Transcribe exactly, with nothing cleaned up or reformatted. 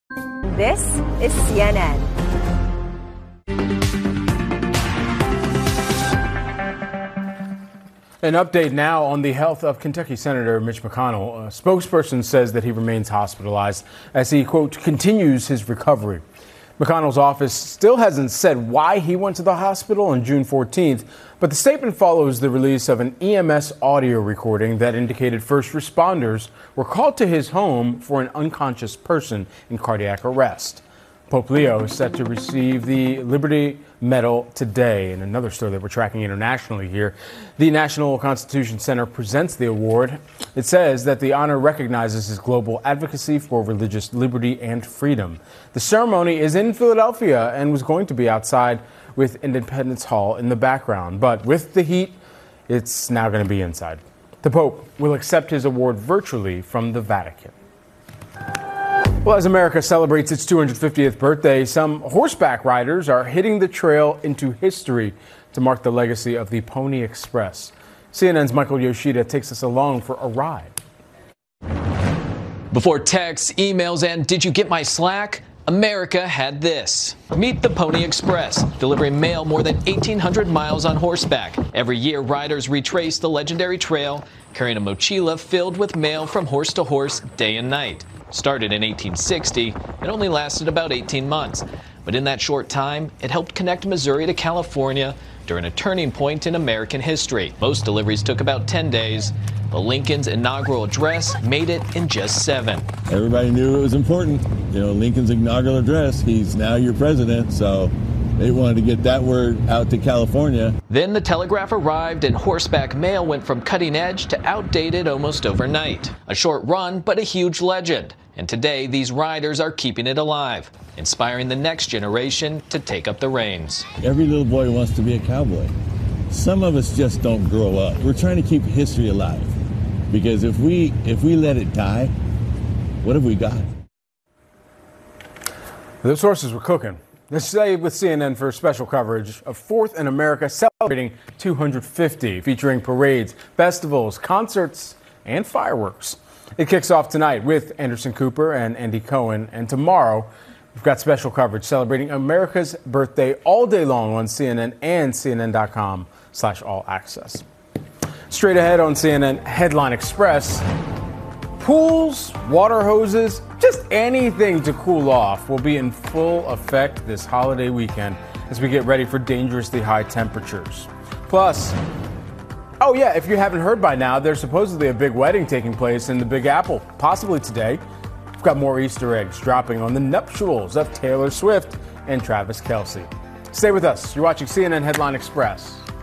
This is C N N. An update now on the health of Kentucky Senator Mitch McConnell. A spokesperson says that he remains hospitalized as he, quote, continues his recovery. McConnell's office still hasn't said why he went to the hospital on June fourteenth, but the statement follows the release of an E M S audio recording that indicated first responders were called to his home for an unconscious person in cardiac arrest. Pope Leo is set to receive the Liberty Medal today. In another story that we're tracking internationally here, the National Constitution Center presents the award. It says that the honor recognizes his global advocacy for religious liberty and freedom. The ceremony is in Philadelphia and was going to be outside with Independence Hall in the background. But with the heat, it's now going to be inside. The Pope will accept his award virtually from the Vatican. Well, as America celebrates its two hundred fiftieth birthday, some horseback riders are hitting the trail into history to mark the legacy of the Pony Express. C N N's Michael Yoshida takes us along for a ride. Before texts, emails, and did you get my Slack? America had this. Meet the Pony Express, delivering mail more than eighteen hundred miles on horseback. Every year, riders retrace the legendary trail, carrying a mochila filled with mail from horse to horse, day and night. Started in eighteen sixty, it only lasted about eighteen months. But in that short time, it helped connect Missouri to California during a turning point in American history. Most deliveries took about ten days, but Lincoln's inaugural address made it in just seven. Everybody knew it was important. You know, Lincoln's inaugural address, he's now your president, so they wanted to get that word out to California. Then the telegraph arrived and horseback mail went from cutting edge to outdated almost overnight. A short run, but a huge legend. And today, these riders are keeping it alive, inspiring the next generation to take up the reins. Every little boy wants to be a cowboy. Some of us just don't grow up. We're trying to keep history alive, because if we if we let it die, what have we got? Those horses were cooking. Let's stay with C N N for special coverage of Fourth in America celebrating two hundred fifty, featuring parades, festivals, concerts, and fireworks. It kicks off tonight with Anderson Cooper and Andy Cohen, and tomorrow we've got special coverage celebrating America's birthday all day long on C N N and C N N dot com slash all access. Straight ahead on C N N Headline Express, pools, water hoses, just anything to cool off will be in full effect this holiday weekend as we get ready for dangerously high temperatures. Plus, oh yeah, if you haven't heard by now, there's supposedly a big wedding taking place in the Big Apple, possibly today. We've got more Easter eggs dropping on the nuptials of Taylor Swift and Travis Kelce. Stay with us. You're watching C N N Headline Express.